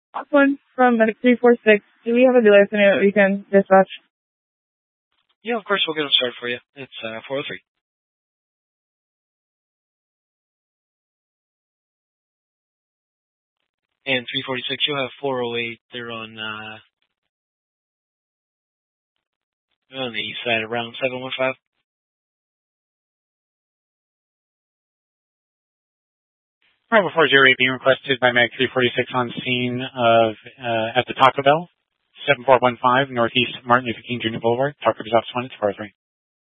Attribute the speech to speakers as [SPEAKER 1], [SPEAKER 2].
[SPEAKER 1] One from Medic 346. Do we have a delay estimate we can dispatch?
[SPEAKER 2] Yeah, of course, we'll get them started for you. It's 403. And 346, you'll have 408. They're on the east side around 715.
[SPEAKER 3] Bravo 408 being requested by Medic 346 on scene of at the Taco Bell, 7415 Northeast Martin Luther King Jr. Boulevard. Taco Bell's office 1, it's 403.